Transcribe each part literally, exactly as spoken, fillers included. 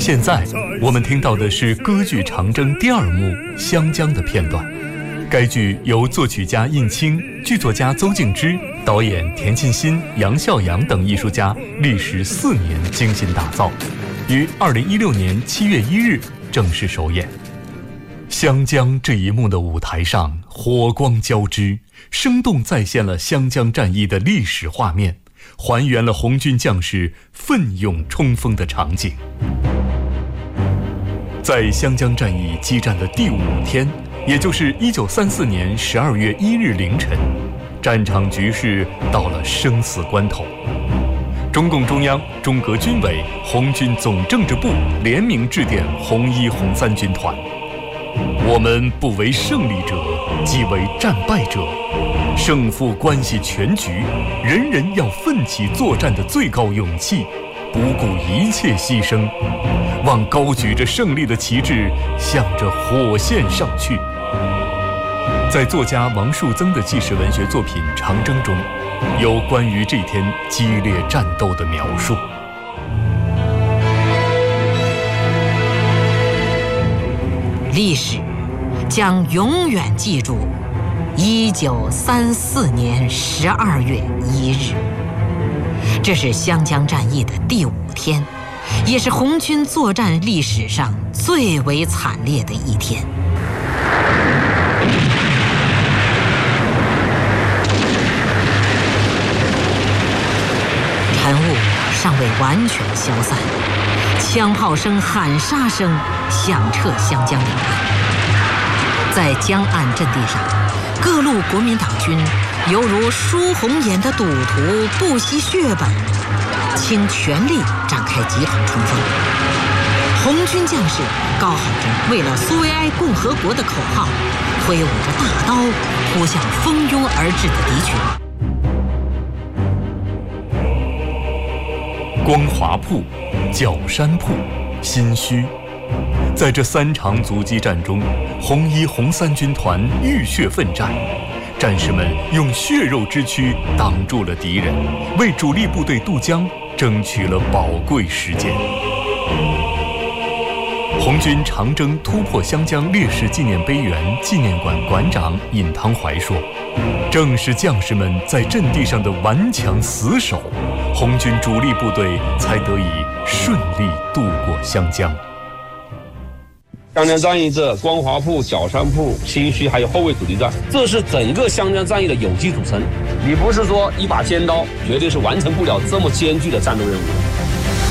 现在我们听到的是歌剧《长征》第二幕《湘江》的片段。该剧由作曲家印青、剧作家邹静之、导演田沁鑫、杨孝阳等艺术家历时四年精心打造，于二零一六年七月一日正式首演。湘江这一幕的舞台上，火光交织，生动再现了湘江战役的历史画面，还原了红军将士奋勇冲锋的场景。在湘江战役激战的第五天，也就是一九三四年十二月一日凌晨，战场局势到了生死关头。中共中央、中革军委、红军总政治部联名致电红一、红三军团：我们不为胜利者，即为战败者。胜负关系全局，人人要奋起作战的最高勇气，不顾一切牺牲，望高举着胜利的旗帜，向着火线上去。在作家王树增的纪实文学作品《长征》中，有关于这天激烈战斗的描述。 历史将永远记住一九三四年十二月一日，这是湘江战役的第五天，也是红军作战历史上最为惨烈的一天。晨雾尚未完全消散，枪炮声、喊杀声响彻湘江两岸。在江岸阵地上，各路国民党军犹如输红眼的赌徒，不惜血本，倾全力展开集团冲锋。红军将士高喊着为了苏维埃共和国的口号，挥舞着大刀扑向蜂拥而至的敌群。 光华铺、角山铺、新圩，在这三场阻击战中，红一、红三军团浴血奋战，战士们用血肉之躯挡住了敌人，为主力部队渡江争取了宝贵时间。红军长征突破湘江烈士纪念碑园纪念馆馆长尹汤怀说，正是将士们在阵地上的顽强死守，红军主力部队才得以顺利渡过湘江。 湘江战役这光华铺、角山铺、新圩还有后卫阻击战，这是整个湘江战役的有机组成。你不是说一把尖刀绝对是完成不了这么艰巨的战斗任务的。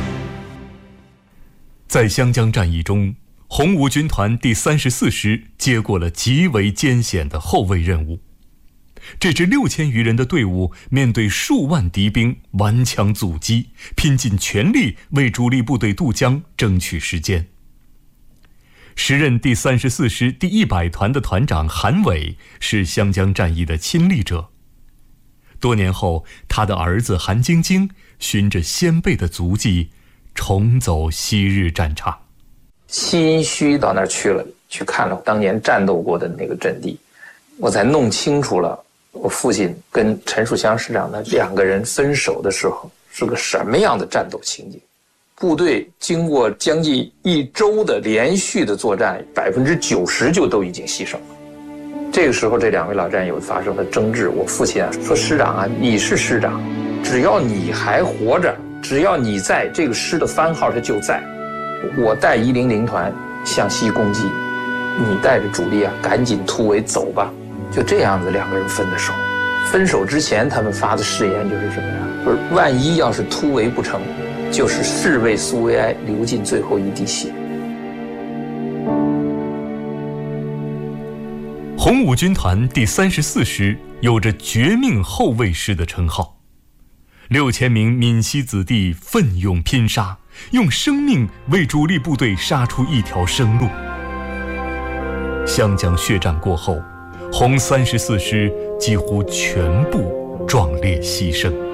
在湘江战役中，红五军团第三十四师接过了极为艰险的后卫任务。这支六千余人的队伍面对数万敌兵顽强阻击，拼尽全力为主力部队渡江争取时间。时任第三十四师第一百团的团长韩伟是湘江战役的亲历者。多年后，他的儿子韩晶晶循着先辈的足迹，重走昔日战场。 新圩到那儿去了，去看了当年战斗过的那个阵地，我才弄清楚了我父亲跟陈树湘师长的两个人分手的时候是个什么样的战斗情景。部队经过将近一周的连续的作战，百分之九十就都已经牺牲了。这个时候，这两位老战友发生了争执。我父亲啊说：“师长啊，你是师长，只要你还活着，只要你在，这个师的番号它就在。我带一零零团向西攻击，你带着主力啊，赶紧突围走吧。”就这样子，两个人分的手。分手之前，他们发的誓言就是什么呀？说万一要是突围不成，就是誓为苏维埃流尽最后一滴血。 红五军团第三十四师有着绝命后卫师的称号，六千名闽西子弟奋勇拼杀，用生命为主力部队杀出一条生路。湘江血战过后，红三十四师几乎全部壮烈牺牲。